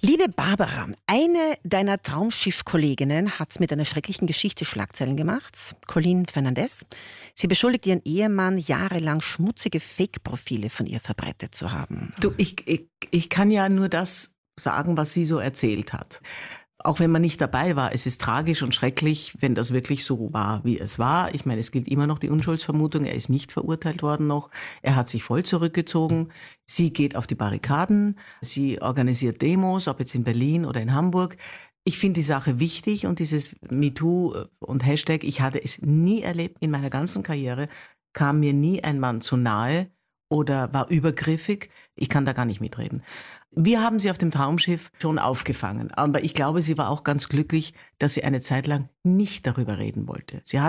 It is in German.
Liebe Barbara, eine deiner Traumschiff-Kolleginnen hat mit einer schrecklichen Geschichte Schlagzeilen gemacht. Colleen Fernandez. Sie beschuldigt ihren Ehemann, jahrelang schmutzige Fake-Profile von ihr verbreitet zu haben. Du, ich kann ja nur das sagen, was sie so erzählt hat. Auch wenn man nicht dabei war, es ist tragisch und schrecklich, wenn das wirklich so war, wie es war. Ich meine, es gilt immer noch die Unschuldsvermutung. Er ist nicht verurteilt worden noch. Er hat sich voll zurückgezogen. Sie geht auf die Barrikaden. Sie organisiert Demos, ob jetzt in Berlin oder in Hamburg. Ich finde die Sache wichtig und dieses MeToo und Hashtag, ich hatte es nie erlebt in meiner ganzen Karriere, kam mir nie ein Mann zu nahe oder war übergriffig. Ich kann da gar nicht mitreden. Wir haben sie auf dem Traumschiff schon aufgefangen. Aber ich glaube, sie war auch ganz glücklich, dass sie eine Zeit lang nicht darüber reden wollte. Sie hat